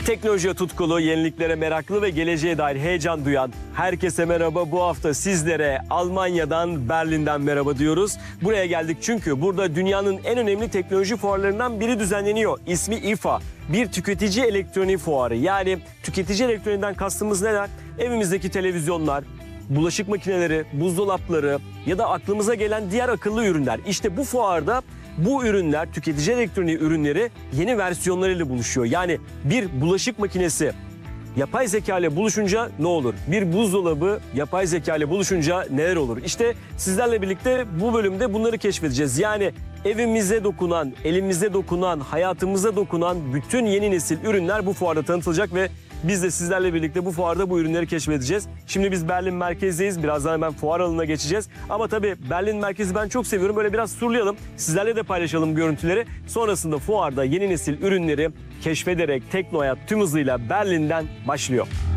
Teknolojiye tutkulu, yeniliklere meraklı ve geleceğe dair heyecan duyan herkese merhaba. Bu hafta sizlere Almanya'dan, Berlin'den merhaba diyoruz. Buraya geldik çünkü burada dünyanın en önemli teknoloji fuarlarından biri düzenleniyor. İsmi IFA. Bir tüketici elektroniği fuarı. Yani tüketici elektroniğinden kastımız neler? Evimizdeki televizyonlar, bulaşık makineleri, buzdolapları ya da aklımıza gelen diğer akıllı ürünler. İşte bu fuarda bu ürünler, tüketici elektroniği ürünleri yeni versiyonlarıyla buluşuyor. Yani bir bulaşık makinesi yapay zeka ile buluşunca ne olur? Bir buzdolabı yapay zeka ile buluşunca neler olur? İşte sizlerle birlikte bu bölümde bunları keşfedeceğiz. Yani evimize dokunan, elimize dokunan, hayatımıza dokunan bütün yeni nesil ürünler bu fuarda tanıtılacak ve biz de sizlerle birlikte bu fuarda bu ürünleri keşfedeceğiz. Şimdi biz Berlin merkezdeyiz. Birazdan hemen fuar alanına geçeceğiz. Ama tabii Berlin merkezi ben çok seviyorum. Böyle biraz turlayalım. Sizlerle de paylaşalım görüntüleri. Sonrasında fuarda yeni nesil ürünleri keşfederek Tekno Hayat tüm hızıyla Berlin'den başlıyor.